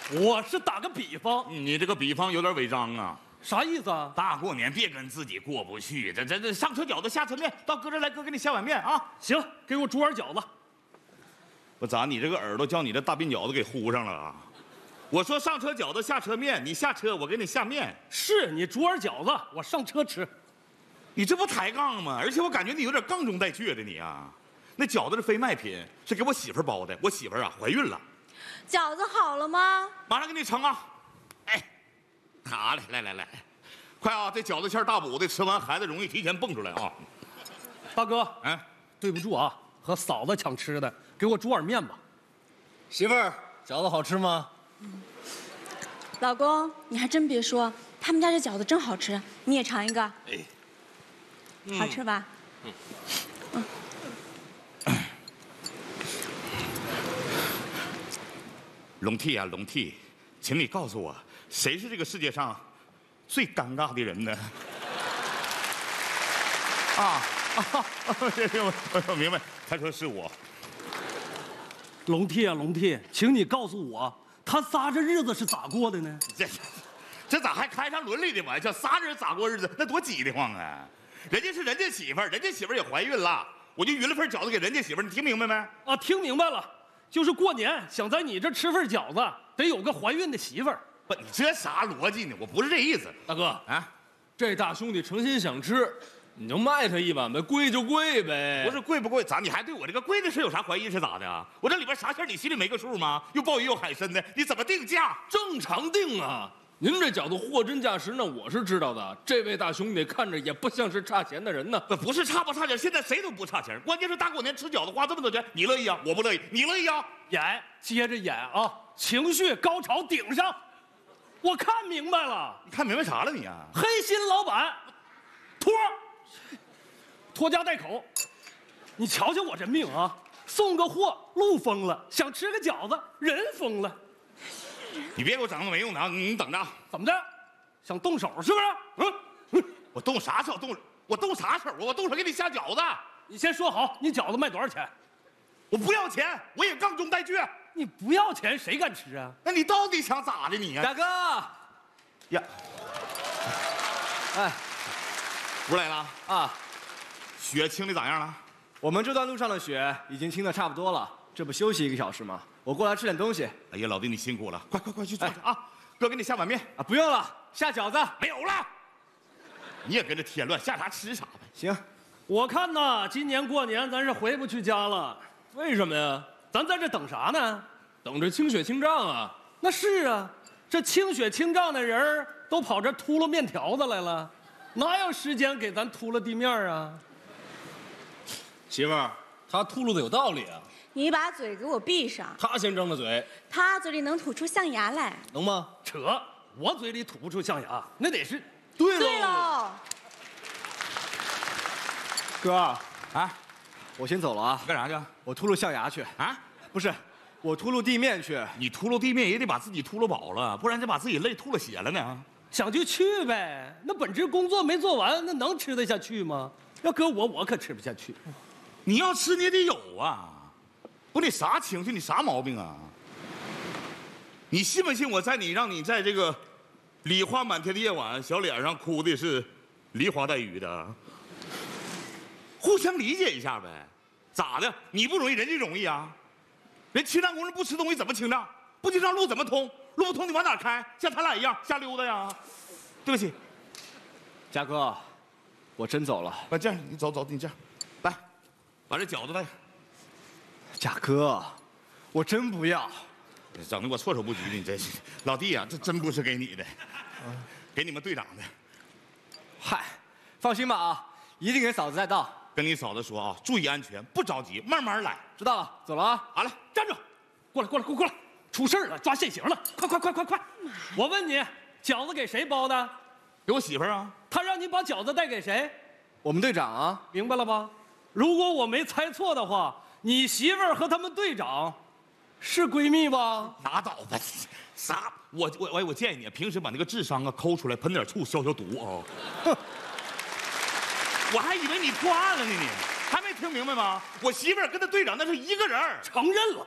我是打个比方。 你这个比方有点违章啊！ 啥意思啊？ 大过年别跟自己过不去，这上车饺子下车面，到哥这来，哥给你下碗面啊！ 行，给我煮碗饺子。 我咋你这个耳朵叫你这大鬓饺子给糊上了啊？我说上车饺子下车面，你下车我给你下面。 是你煮碗饺子，我上车吃。 你这不抬杠吗？而且我感觉你有点杠中带倔的你啊！那饺子是非卖品，是给我媳妇包的，我媳妇啊怀孕了。 饺子好了吗？ 马上给你盛啊！哎，好嘞，来，快啊！这饺子馅大补的，吃完孩子容易提前蹦出来啊！ 大哥， 哎， 对不住啊，和嫂子抢吃的，给我煮碗面吧。 媳妇儿，饺子好吃吗？ 老公，你还真别说，他们家这饺子真好吃，你也尝一个。 哎， 好吃吧？ 龙娣啊，龙娣，请你告诉我，谁是这个世界上最尴尬的人呢？我明白，他说是我。 龙娣啊，龙娣，请你告诉我，他仨这日子是咋过的呢？ 这咋还开上伦理的玩笑？仨人咋过日子？那多挤得慌啊！人家是人家媳妇儿，人家媳妇儿也怀孕了，我就匀了份饺子给人家媳妇儿，你听明白没？ 啊，听明白了，就是过年想在你这吃份饺子，得有个怀孕的媳妇儿。 不，你这啥逻辑呢？我不是这意思。 大哥啊， 这大兄弟诚心想吃，你就卖他一碗呗，贵就贵呗。 不是贵不贵，咋你还对我这个贵的事有啥怀疑是咋的啊？我这里边啥馅儿你心里没个数吗？又鲍鱼又海参的，你怎么定价？ 正常定啊。您这饺子货真价实呢，我是知道的。这位大兄弟看着也不像是差钱的人呢。 不是差不差钱，现在谁都不差钱，关键是大过年吃饺子花这么多钱，你乐意啊？我不乐意，你乐意啊？ 演，接着演啊！情绪高潮顶上，我看明白了， 你看明白啥了你啊？ 黑心老板，拖家带口。你瞧瞧我这命啊，送个货路疯了，想吃个饺子人疯了。 你别给我整那没用的啊！你等着， 怎么的？想动手是不是？ 我动啥手？我动啥手啊？我动手给你下饺子。 你先说好，你饺子卖多少钱？ 我不要钱，我也杠中带倔。 你不要钱，谁敢吃啊？ 那你到底想咋的你呀？ 大哥， 呀， 哎， 不来了啊， 雪清的咋样了？ 我们这段路上的雪已经清的差不多了，这不休息1个小时吗？我过来吃点东西。 哎呀，老弟你辛苦了，快去坐着啊！哥给你下碗面啊，不用了，下饺子没有了。你也跟着添乱，下啥吃啥呗。 行。 我看呐，今年过年咱是回不去家了。 为什么呀？ 咱在这等啥呢？ 等着清雪清账啊。 那是啊，这清雪清账的人儿都跑这秃噜面条子来了，哪有时间给咱秃噜地面啊？ 媳妇儿，他秃噜的有道理啊。 你把嘴给我闭上， 他先张着嘴， 他嘴里能吐出象牙来。 能吗？ 扯，我嘴里吐不出象牙，那得是对对喽， 哥啊， 我先走了啊。 干啥去？ 我秃噜象牙去啊？ 不是，我秃噜地面去。 你秃噜地面也得把自己秃噜饱了，不然就把自己累吐了血了呢。 想就去呗。那本职工作没做完，那能吃得下去吗？要搁我可吃不下去。 你要吃你也得有啊。不，你啥情绪？你啥毛病啊？你信不信我让你在这个梨花满天的夜晚，小脸上哭的是梨花带雨的？互相理解一下呗。咋的？你不容易，人家容易啊。人清账工人不吃东西怎么清账？不清账路怎么通？路不通你往哪开？像他俩一样瞎溜达呀？对不起， 嘉哥，我真走了。 这样你走，你这样，来，把这饺子带。 嘉哥，我真不要， 整的我措手不及的，你真是老弟呀、这真不是给你的，给你们队长的。 嗨，放心吧啊，一定给嫂子带到。 跟你嫂子说啊，注意安全，不着急，慢慢来。 知道了，走了啊。 好了， 站住！过来！出事了，抓现行了！快！我问你，饺子给谁包的？ 给我媳妇儿啊。 他让你把饺子带给谁？ 我们队长啊。 明白了吧？如果我没猜错的话，你媳妇儿和他们队长是闺蜜吧？ 拉倒吧，啥？我建议你平时把那个智商啊抠出来，喷点醋消消毒啊。我还以为你破案了呢，你还没听明白吗？我媳妇儿跟她队长那是一个人儿。 承认了。